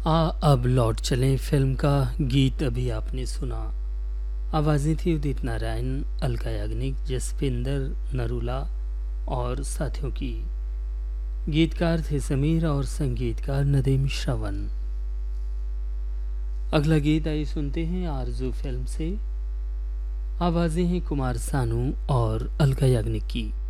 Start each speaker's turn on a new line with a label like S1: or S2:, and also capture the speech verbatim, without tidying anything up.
S1: आ अब लौट चलें फिल्म का गीत अभी आपने सुना। आवाज़ें थी उदित नारायण, अलका याग्निक, जसपिंदर नरूला और साथियों की। गीतकार थे समीर और संगीतकार नदीम श्रवण। अगला गीत आइए सुनते हैं आरजू फिल्म से। आवाज़ें हैं कुमार सानू और अलका याग्निक की।